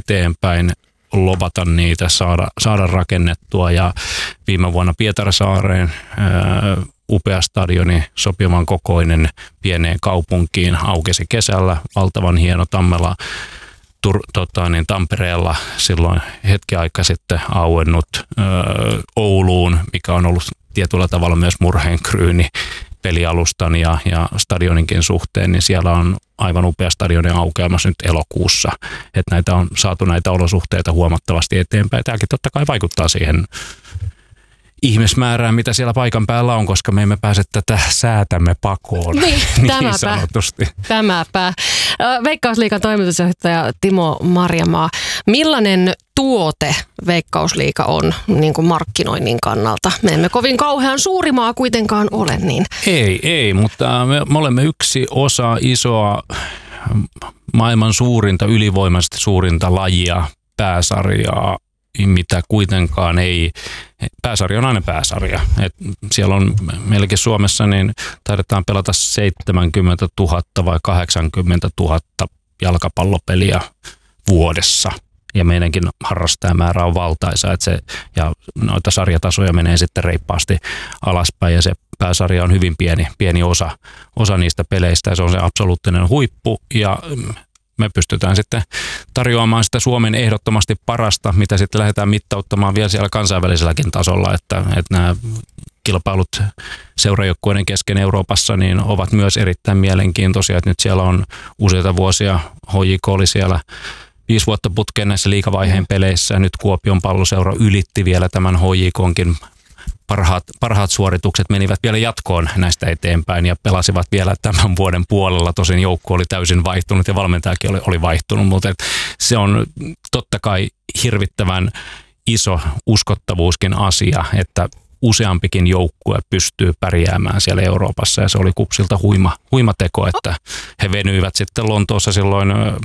eteenpäin, lobata niitä, saada rakennettua ja viime vuonna Pietarsaareen upea stadioni, sopivan kokoinen pieneen kaupunkiin, aukesi kesällä, valtavan hieno Tammela Tampereella silloin hetki aika sitten auennut Ouluun, mikä on ollut tietyllä tavalla myös murheenkryyni pelialustan ja stadioninkin suhteen, niin siellä on aivan upea stadionin aukeamassa nyt elokuussa. Että näitä on saatu näitä olosuhteita huomattavasti eteenpäin. Tämäkin totta kai vaikuttaa siihen ihmismäärään, mitä siellä paikan päällä on, koska me emme pääse tätä säätämme pakoon niin sanotusti. Tämäpä. Veikkausliigan toimitusjohtaja Timo Marjamaa, millainen tuote Veikkausliiga on niin kuin markkinoinnin kannalta? Me emme kovin kauhean suuri maa kuitenkaan ole. Niin. Ei, mutta me olemme yksi osa isoa maailman suurinta, ylivoimaisesti suurinta lajia, pääsarjaa, mitä kuitenkaan ei, pääsarja on aina pääsarja. Et siellä on meilläkin Suomessa, niin taidetaan pelata 70 000 vai 80 000 jalkapallopeliä vuodessa. Ja meidänkin harrastajamäärä on valtaisa, ja noita sarjatasoja menee sitten reippaasti alaspäin, ja se pääsarja on hyvin pieni osa niistä peleistä, ja se on se absoluuttinen huippu, ja me pystytään sitten tarjoamaan sitä Suomen ehdottomasti parasta, mitä sitten lähdetään mittauttamaan vielä siellä kansainväliselläkin tasolla, että nämä kilpailut seurajoukkueiden kesken Euroopassa niin ovat myös erittäin mielenkiintoisia, että nyt siellä on useita vuosia, HJK oli siellä 5 vuotta putkeen näissä liigavaiheen peleissä, nyt Kuopion Palloseura ylitti vielä tämän HJK:nkin parhaat suoritukset, menivät vielä jatkoon näistä eteenpäin ja pelasivat vielä tämän vuoden puolella. Tosin joukko oli täysin vaihtunut ja valmentajakin oli vaihtunut, mutta se on totta kai hirvittävän iso uskottavuuskin asia, että useampikin joukkue pystyy pärjäämään siellä Euroopassa, ja se oli KuPSilta huima teko, että he venyivät sitten Lontoossa silloin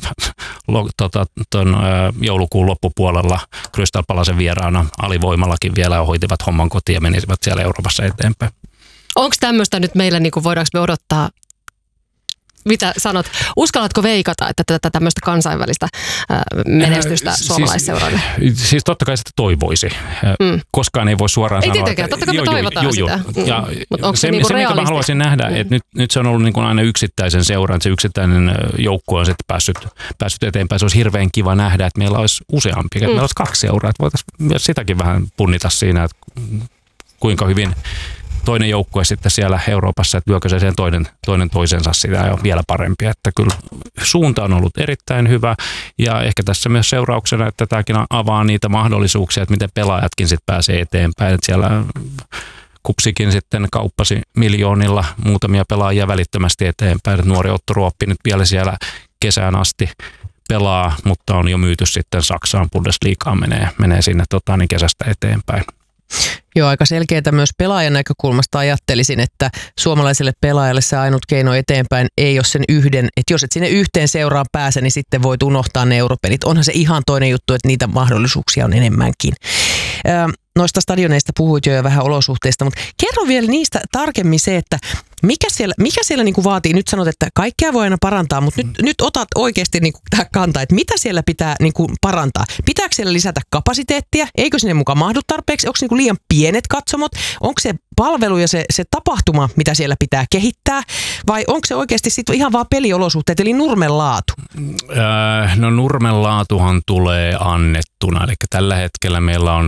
joulukuun loppupuolella Crystal Palacen vieraana alivoimallakin vielä, hoitivat homman kotiin ja menisivät siellä Euroopassa eteenpäin. Onko tämmöistä nyt meillä, niin kuin voidaanko me odottaa? Mitä sanot? Uskallatko veikata, että tätä tämmöistä kansainvälistä menestystä suomalaisseuroille? Siis totta kai sitä toivoisi. Koskaan ei voi suoraan sanoa. Ei tietenkään, totta kai me toivotaan sitä. Ja se mitä mä haluaisin nähdä, että nyt se on ollut niin kuin aina yksittäisen seuran, että se yksittäinen joukko on sitten päässyt eteenpäin. Se olisi hirveän kiva nähdä, että meillä olisi useampi, että meillä olisi 2 seuraa. Että voitaisiin myös sitäkin vähän punnita siinä, että kuinka hyvin toinen joukkue sitten siellä Euroopassa, että lyökö se sen toinen toisensa sitä ja vielä parempi. Että kyllä suunta on ollut erittäin hyvä, ja ehkä tässä myös seurauksena, että tämäkin avaa niitä mahdollisuuksia, että miten pelaajatkin sitten pääsee eteenpäin. Että siellä KuPSikin sitten kauppasi miljoonilla muutamia pelaajia välittömästi eteenpäin. Että nuori Otto Ruoppi nyt vielä siellä kesään asti pelaa, mutta on jo myyty sitten Saksaan, Bundesligaan menee sinne kesästä eteenpäin. Joo, aika selkeää myös pelaajan näkökulmasta ajattelisin, että suomalaiselle pelaajalle se ainut keino eteenpäin ei ole sen yhden, että jos et sinne yhteen seuraan pääse, niin sitten voit unohtaa ne europelit. Onhan se ihan toinen juttu, että niitä mahdollisuuksia on enemmänkin. Noista stadioneista puhuit jo ja vähän olosuhteista, mutta kerro vielä niistä tarkemmin se, että mikä siellä niin kuin vaatii, nyt sanot, että kaikkea voi aina parantaa, mutta nyt otat oikeasti niin kuin tähän kantaa, että mitä siellä pitää niin kuin parantaa. Pitääkö siellä lisätä kapasiteettia? Eikö sinne mukaan mahdu tarpeeksi? Onko niin kuin liian pienet katsomot? Onko se palvelu ja se tapahtuma, mitä siellä pitää kehittää? Vai onko se oikeasti sitten ihan vaan peliolosuhteet, eli nurmen laatu? No nurmen laatuhan tulee annettuna, eli tällä hetkellä meillä on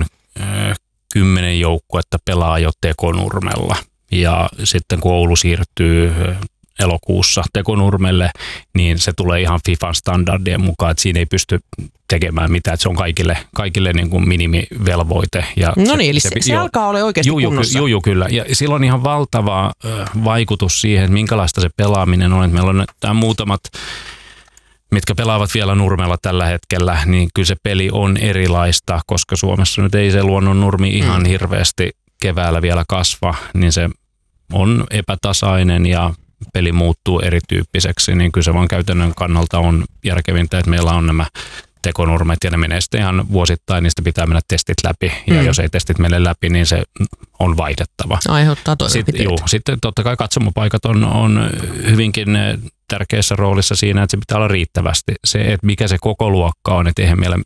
10 joukkuetta pelaa jo tekonurmella, ja sitten kun Oulu siirtyy elokuussa tekonurmelle, niin se tulee ihan FIFAn standardien mukaan, että siinä ei pysty tekemään mitään, että se on kaikille niin kuin minimivelvoite. Ja no niin, eli se alkaa olla oikeasti kunnossa. Joo, kyllä. Ja sillä on ihan valtava vaikutus siihen, että minkälaista se pelaaminen on. Että meillä on muutamat, mitkä pelaavat vielä nurmella tällä hetkellä, niin kyllä se peli on erilaista, koska Suomessa nyt ei se luonnon nurmi ihan hirveästi keväällä vielä kasva, niin se on epätasainen ja peli muuttuu erityyppiseksi, niin kyllä se vaan käytännön kannalta on järkevintä, että meillä on nämä tekonurmet ja ne menee sitten ihan vuosittain, niistä pitää mennä testit läpi, ja jos ei testit mene läpi, niin se on vaihdettava. Aiheuttaa toimenpiteitä. Sitten totta kai katsomopaikat on hyvinkin tärkeässä roolissa siinä, että se pitää olla riittävästi. Se, että mikä se koko luokka on, että eihän meillä